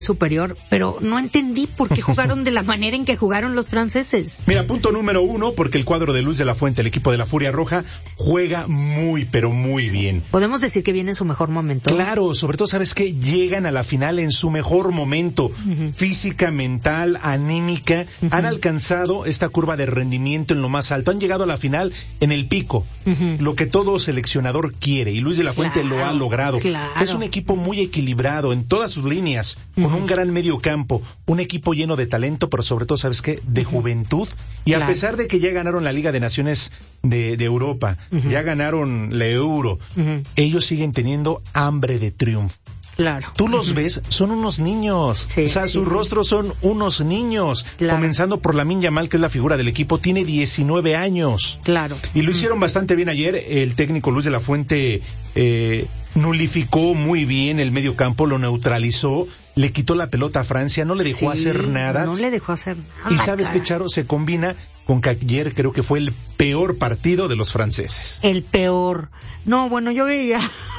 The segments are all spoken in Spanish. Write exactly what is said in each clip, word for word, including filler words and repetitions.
superior, pero no entendí por qué jugaron de la manera en que jugaron los franceses. Mira, punto número uno, porque el cuadro de Luis de la Fuente, el equipo de la Furia Roja, juega muy, pero muy bien. Podemos decir que viene en su mejor momento. Claro, sobre todo, ¿sabes qué? Llegan a la final en su mejor momento, uh-huh. física, mental, anímica, uh-huh. han alcanzado esta curva de rendimiento en lo más alto, han llegado a la final en el pico, uh-huh. lo que todo seleccionador quiere, y Luis de la Fuente claro, lo ha logrado. Claro. Es un equipo muy equilibrado en todas sus líneas, uh-huh. con un gran medio campo, un equipo lleno de talento, pero sobre todo, ¿sabes qué? De juventud. Y claro. a pesar de que ya ganaron la Liga de Naciones de, de Europa, uh-huh. ya ganaron la Euro, uh-huh. ellos siguen teniendo hambre de triunfo. Claro. Tú los ves, son unos niños. Sí, o sea, sí, sus sí. rostros son unos niños. Claro. Comenzando por Lamine Yamal, que es la figura del equipo, tiene diecinueve años. Claro. Y lo hicieron bastante bien ayer. El técnico Luis de la Fuente eh, nulificó muy bien el medio campo, lo neutralizó, le quitó la pelota a Francia, no le dejó sí, hacer nada. No le dejó hacer nada. Y sabes que, Charo, se combina con que ayer creo que fue el peor partido de los franceses. El peor. No, bueno, yo veía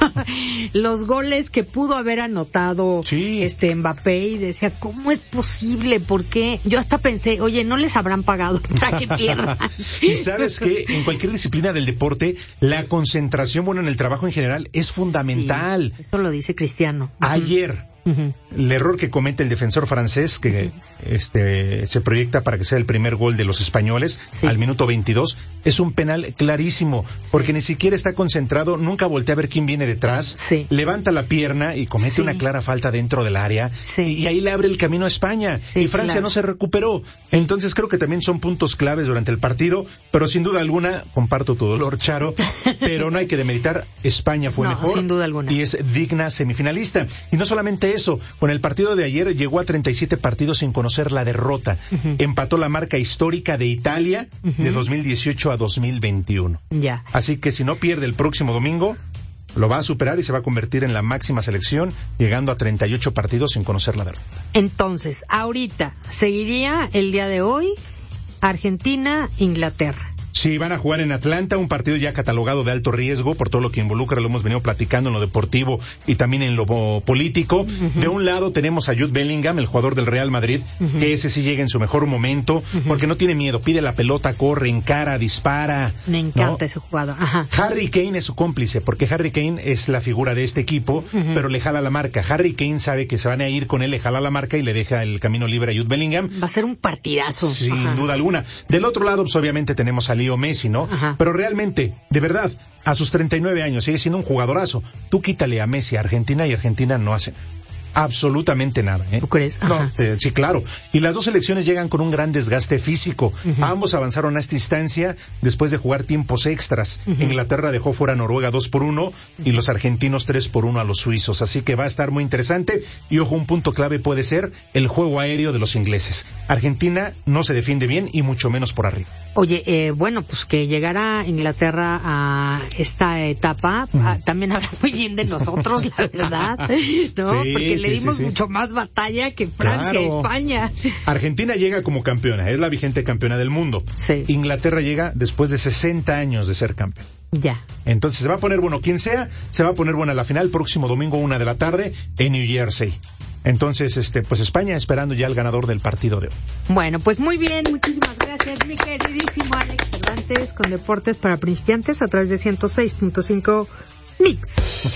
los goles que pudo haber anotado sí. este Mbappé y decía, ¿cómo es posible? ¿Por qué? Yo hasta pensé, oye, ¿no les habrán pagado para que pierdan? Y sabes que en cualquier disciplina del deporte, la concentración, bueno, en el trabajo en general, es fundamental. Sí, eso lo dice Cristiano. Ayer, uh-huh. el error que comete el defensor francés, que uh-huh. este se proyecta para que sea el primer gol de los españoles, sí. al minuto veintidós, es un penal clarísimo, sí. porque ni siquiera está concentrado, nunca voltea a ver quién viene detrás, sí. levanta la pierna y comete sí. una clara falta dentro del área, sí. y, y ahí le abre el camino a España, sí, y Francia claro. no se recuperó. Entonces creo que también son puntos claves durante el partido, pero sin duda alguna, comparto tu dolor, Charo, pero no hay que demeritar, España fue no, mejor, sin duda alguna. y es digna semifinalista. Y no solamente eso, con el partido de ayer llegó a treinta y siete partidos sin conocer la derrota. Uh-huh. Empató la marca histórica de Italia uh-huh. de dos mil dieciocho a dos mil veintiuno. Ya. Así que si no pierde el próximo domingo, lo va a superar y se va a convertir en la máxima selección, llegando a treinta y ocho partidos sin conocer la derrota. Entonces, ahorita, seguiría el día de hoy Argentina, Inglaterra. Sí, van a jugar en Atlanta, un partido ya catalogado de alto riesgo por todo lo que involucra, lo hemos venido platicando en lo deportivo y también en lo político. Uh-huh. De un lado tenemos a Jude Bellingham, el jugador del Real Madrid, uh-huh. que ese sí llega en su mejor momento, uh-huh. porque no tiene miedo, pide la pelota, corre, encara, dispara. Me encanta, ¿no? Ese jugador. Ajá. Harry Kane es su cómplice, porque Harry Kane es la figura de este equipo, uh-huh. pero le jala la marca. Harry Kane sabe que se van a ir con él, le jala la marca y le deja el camino libre a Jude Bellingham. Va a ser un partidazo. Sin Ajá. duda alguna. Del otro lado, pues obviamente tenemos a Leo Messi, ¿no? Ajá. Pero realmente, de verdad, a sus treinta y nueve años sigue siendo un jugadorazo. Tú quítale a Messi a Argentina y Argentina no hace absolutamente nada, ¿eh? ¿Tú crees? Ajá. No, eh, sí, claro. Y las dos selecciones llegan con un gran desgaste físico. Uh-huh. Ambos avanzaron a esta instancia después de jugar tiempos extras. Uh-huh. Inglaterra dejó fuera a Noruega dos por uno y los argentinos tres por uno a los suizos. Así que va a estar muy interesante. Y ojo, un punto clave puede ser el juego aéreo de los ingleses. Argentina no se defiende bien y mucho menos por arriba. Oye, eh, bueno, pues que llegara Inglaterra a esta etapa, uh-huh. a, también habla muy bien de nosotros, la verdad, ¿no? Sí, porque sí, le dimos sí, sí. mucho más batalla que Francia, claro. España. Argentina llega como campeona, es la vigente campeona del mundo. Sí. Inglaterra llega después de sesenta años de ser campeón. Ya. Entonces se va a poner bueno, quien sea, se va a poner buena la final, próximo domingo, una de la tarde, en New Jersey. Entonces, este, pues España esperando ya el ganador del partido de hoy. Bueno, pues muy bien, muchísimas gracias, mi queridísimo Alex Cervantes, con Deportes para Principiantes a través de ciento seis punto cinco Mix.